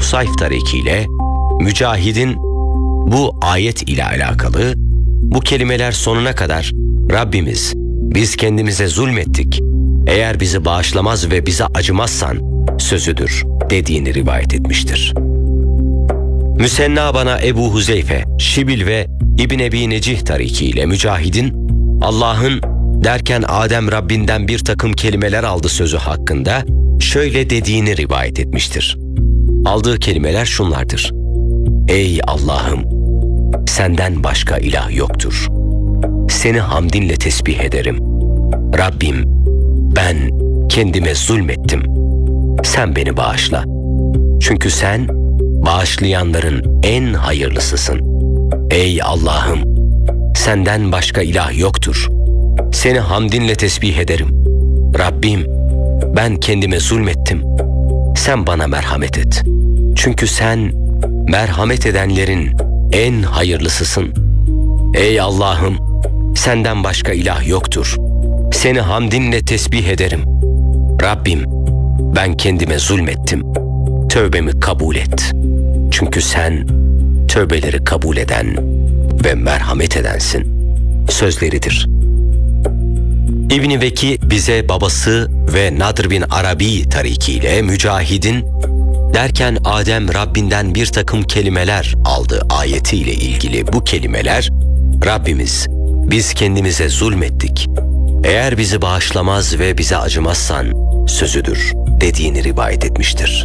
Husayf tarikiyle Mücahid'in bu ayet ile alakalı bu kelimeler sonuna kadar Rabbimiz biz kendimize zulmettik, eğer bizi bağışlamaz ve bize acımazsan sözüdür dediğini rivayet etmiştir. Müsenna bana Ebu Huzeyfe, Şibil ve İbn Ebi Necih tarikiyle Mücahid'in Allah'ın derken Adem Rabbinden bir takım kelimeler aldı sözü hakkında şöyle dediğini rivayet etmiştir. Aldığı kelimeler şunlardır: Ey Allah'ım, senden başka ilah yoktur. Seni hamdinle tesbih ederim. Rabbim, ben kendime zulmettim. Sen beni bağışla. Çünkü sen bağışlayanların en hayırlısısın. Ey Allah'ım, senden başka ilah yoktur. Seni hamdinle tesbih ederim. Rabbim, ben kendime zulmettim. Sen bana merhamet et. Çünkü sen merhamet edenlerin en hayırlısısın. Ey Allah'ım, senden başka ilah yoktur. Seni hamdinle tesbih ederim. Rabbim, ben kendime zulmettim. Tövbemi kabul et. Çünkü sen tövbeleri kabul eden ve merhamet edensin sözleridir. İbn-i Veki bize babası ve Nadr bin Arabi tarikiyle Mücahid'in derken Adem Rabbinden bir takım kelimeler aldı ayetiyle ilgili bu kelimeler Rabbimiz biz kendimize zulmettik, eğer bizi bağışlamaz ve bize acımazsan sözüdür dediğini rivayet etmiştir.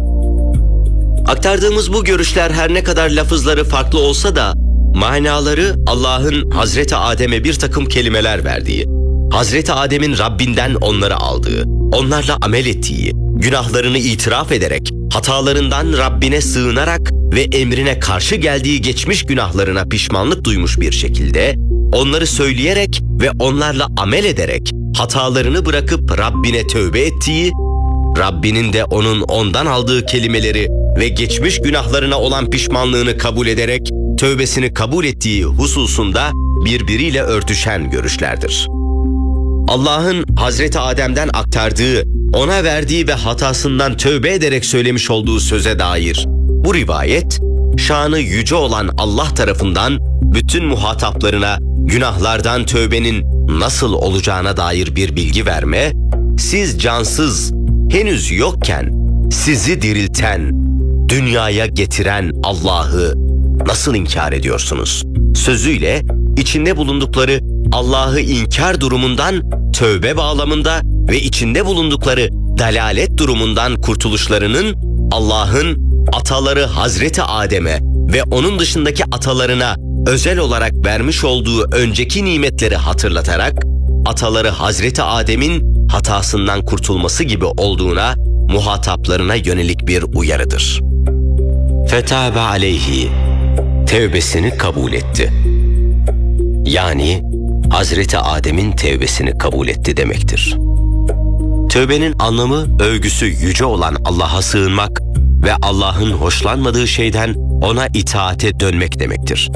Aktardığımız bu görüşler her ne kadar lafızları farklı olsa da manaları Allah'ın Hazreti Adem'e bir takım kelimeler verdiği, Hazreti Adem'in Rabbinden onları aldığı, onlarla amel ettiği, günahlarını itiraf ederek, hatalarından Rabbine sığınarak ve emrine karşı geldiği geçmiş günahlarına pişmanlık duymuş bir şekilde, onları söyleyerek ve onlarla amel ederek, hatalarını bırakıp Rabbine tövbe ettiği, Rabbinin de ondan aldığı kelimeleri ve geçmiş günahlarına olan pişmanlığını kabul ederek, tövbesini kabul ettiği hususunda birbiriyle örtüşen görüşlerdir. Allah'ın Hazreti Adem'den aktardığı, ona verdiği ve hatasından tövbe ederek söylemiş olduğu söze dair bu rivayet, şanı yüce olan Allah tarafından bütün muhataplarına günahlardan tövbenin nasıl olacağına dair bir bilgi verme, siz cansız, henüz yokken sizi dirilten, dünyaya getiren Allah'ı nasıl inkar ediyorsunuz sözüyle içinde bulundukları Allah'ı inkar durumundan tövbe bağlamında ve içinde bulundukları dalalet durumundan kurtuluşlarının Allah'ın ataları Hazreti Adem'e ve onun dışındaki atalarına özel olarak vermiş olduğu önceki nimetleri hatırlatarak ataları Hazreti Adem'in hatasından kurtulması gibi olduğuna muhataplarına yönelik bir uyarıdır. Fetâbe aleyhi, tevbesini kabul etti. Yani Hazreti Adem'in tevbesini kabul etti demektir. Tövbenin anlamı övgüsü yüce olan Allah'a sığınmak ve Allah'ın hoşlanmadığı şeyden ona itaate dönmek demektir.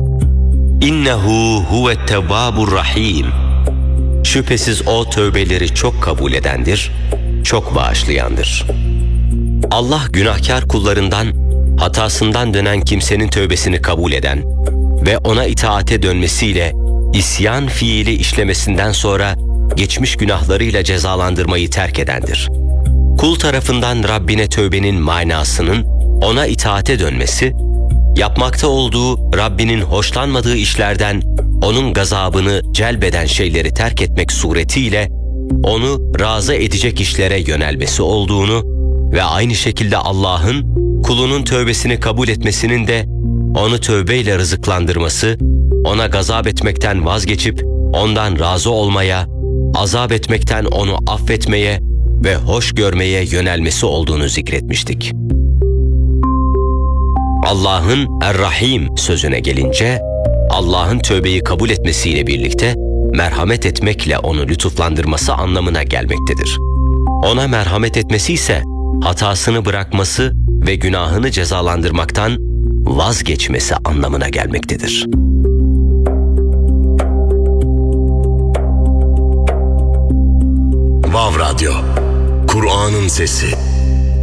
İnnehu huve't-tevvâbur rahîm. Şüphesiz o tövbeleri çok kabul edendir, çok bağışlayandır. Allah günahkar kullarından, hatasından dönen kimsenin tövbesini kabul eden ve ona itaate dönmesiyle isyan fiili işlemesinden sonra geçmiş günahlarıyla cezalandırmayı terk edendir. Kul tarafından Rabbine tövbenin manasının ona itaate dönmesi, yapmakta olduğu Rabbinin hoşlanmadığı işlerden onun gazabını celbeden şeyleri terk etmek suretiyle onu razı edecek işlere yönelmesi olduğunu ve aynı şekilde Allah'ın kulunun tövbesini kabul etmesinin de onu tövbeyle rızıklandırması, ona gazap etmekten vazgeçip ondan razı olmaya, azap etmekten onu affetmeye ve hoş görmeye yönelmesi olduğunu zikretmiştik. Allah'ın Er-Rahim sözüne gelince, Allah'ın tövbeyi kabul etmesiyle birlikte merhamet etmekle onu lütuflandırması anlamına gelmektedir. Ona merhamet etmesi ise hatasını bırakması ve günahını cezalandırmaktan vazgeçmesi anlamına gelmektedir. Vav Radyo, Kur'an'ın sesi.